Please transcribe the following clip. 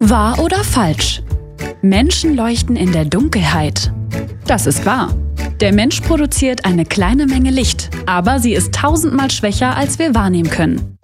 Wahr oder falsch? Menschen leuchten in der Dunkelheit. Das ist wahr. Der Mensch produziert eine kleine Menge Licht, aber sie ist tausendmal schwächer, als wir wahrnehmen können.